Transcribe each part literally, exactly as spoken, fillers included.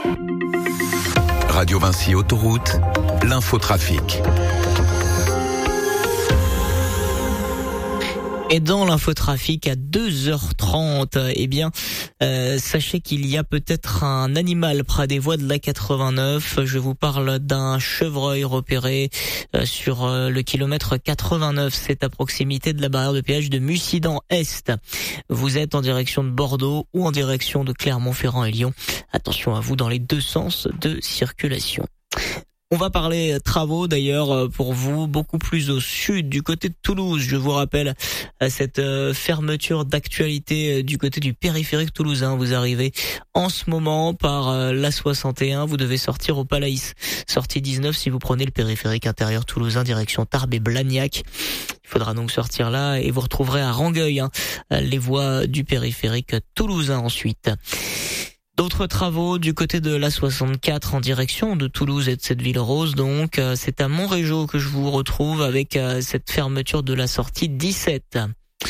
Radio Vinci Autoroute, l'infotrafic. Et dans l'infotrafic à deux heures trente, eh bien, euh, sachez qu'il y a peut-être un animal près des voies de l'A quatre-vingt-neuf. Je vous parle d'un chevreuil repéré euh, sur euh, le kilomètre quatre-vingt-neuf. C'est à proximité de la barrière de péage de Mussidan-Est. Vous êtes en direction de Bordeaux ou en direction de Clermont-Ferrand et Lyon. Attention à vous dans les deux sens de circulation. On va parler travaux d'ailleurs pour vous, beaucoup plus au sud, du côté de Toulouse. Je vous rappelle cette fermeture d'actualité du côté du périphérique toulousain. Vous arrivez en ce moment par l'A soixante et un, vous devez sortir au Palaïs. Sortie dix-neuf si vous prenez le périphérique intérieur toulousain, direction Tarbes et Blagnac. Il faudra donc sortir là et vous retrouverez à Rangueil hein, les voies du périphérique toulousain ensuite. D'autres travaux du côté de l'A soixante-quatre en direction de Toulouse et de cette ville rose. Donc, c'est à Montrégeau que je vous retrouve avec cette fermeture de la sortie dix-sept.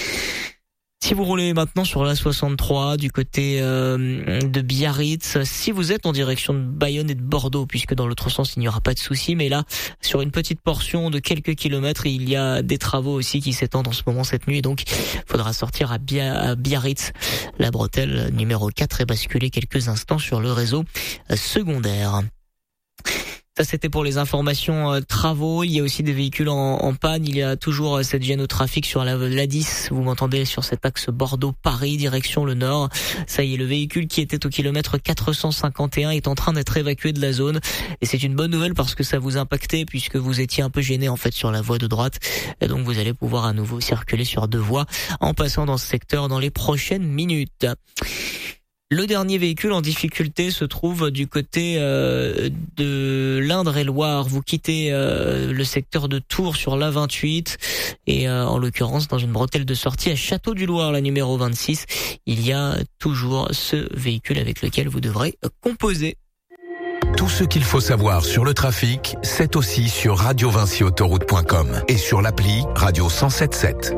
Si vous roulez maintenant sur l'A soixante-trois du côté euh, de Biarritz, si vous êtes en direction de Bayonne et de Bordeaux, puisque dans l'autre sens il n'y aura pas de souci, mais là sur une petite portion de quelques kilomètres, il y a des travaux aussi qui s'étendent en ce moment cette nuit, donc il faudra sortir à, Bia- à Biarritz. La bretelle numéro quatre est basculée quelques instants sur le réseau secondaire. Ça, c'était pour les informations euh, travaux. Il y a aussi des véhicules en, en panne. Il y a toujours euh, cette gêne au trafic sur la l'A dix. Vous m'entendez sur cet axe Bordeaux-Paris, direction le nord. Ça y est, le véhicule qui était au kilomètre quatre cent cinquante et un est en train d'être évacué de la zone. Et c'est une bonne nouvelle parce que ça vous impactait puisque vous étiez un peu gêné en fait sur la voie de droite. Et donc vous allez pouvoir à nouveau circuler sur deux voies en passant dans ce secteur dans les prochaines minutes. Le dernier véhicule en difficulté se trouve du côté euh, de l'Indre-et-Loire. Vous quittez euh, le secteur de Tours sur l'A vingt-huit et euh, en l'occurrence dans une bretelle de sortie à Château-du-Loir, la numéro vingt-six, il y a toujours ce véhicule avec lequel vous devrez composer. Tout ce qu'il faut savoir sur le trafic, c'est aussi sur radio vinci autoroute point com et sur l'appli Radio cent sept sept.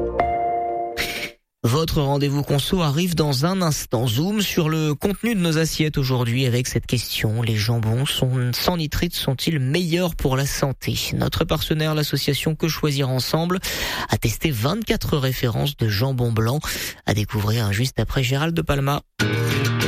Votre rendez-vous conso arrive dans un instant. Zoom sur le contenu de nos assiettes aujourd'hui avec cette question. Les jambons sont, sans nitrite sont-ils meilleurs pour la santé? Notre partenaire, l'association Que Choisir Ensemble, a testé vingt-quatre références de jambon blanc. À découvrir juste après Gérald de Palma.